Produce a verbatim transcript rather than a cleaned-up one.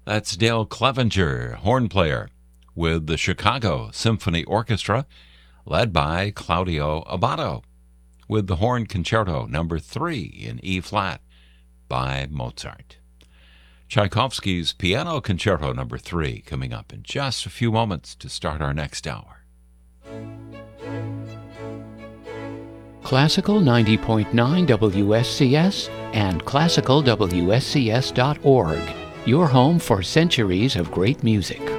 That's Dale Clevenger, horn player, with the Chicago Symphony Orchestra, led by Claudio Abbado, with the Horn Concerto number three in E-flat by Mozart. Tchaikovsky's Piano Concerto number three coming up in just a few moments to start our next hour. Classical ninety point nine W S C S and classical W S C S dot org, your home for centuries of great music.